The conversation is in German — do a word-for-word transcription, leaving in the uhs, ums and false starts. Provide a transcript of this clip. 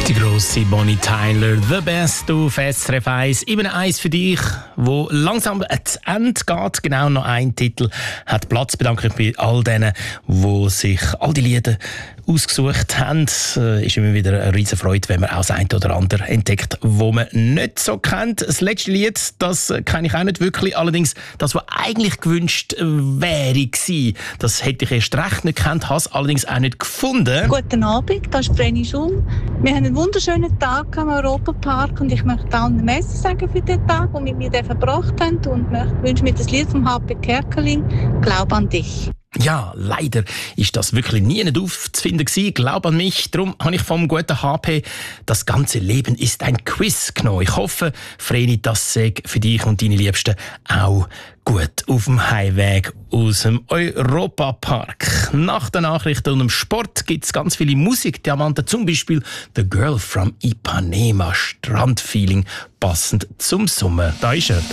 Die grosse Bonnie Tyler, «The Best» auf S R F eins. Eben eins für dich, wo langsam ans Ende geht. Genau noch ein Titel hat Platz. Bedanke mich bei all denen, die sich all die Lieder ausgesucht haben. Es ist immer wieder eine riesen Freude, wenn man auch das eine oder andere entdeckt, wo man nicht so kennt. Das letzte Lied, das kenne ich auch nicht wirklich. Allerdings, das, was eigentlich gewünscht wäre gewesen, das hätte ich erst recht nicht gekannt, habe es allerdings auch nicht gefunden. Guten Abend, das ist Vreni Schum. Wir haben einen wunderschönen Tag am Europapark und ich möchte allen Merci sagen für den Tag, den wir mit mir verbracht haben, und wünsche mir das Lied vom H P Kerkeling, «Glaub an dich». Ja, leider ist das wirklich nie nicht aufzufinden gewesen. Glaub an mich. Darum habe ich vom guten H P «Das ganze Leben ist ein Quiz» genommen. Ich hoffe, Vreni, das sei für dich und deine Liebsten auch gut auf dem Heimweg aus dem Europapark. Nach den Nachrichten und dem Sport gibt es ganz viele Musikdiamanten, zum Beispiel «The Girl from Ipanema», Strandfeeling, passend zum Sommer. Da ist er.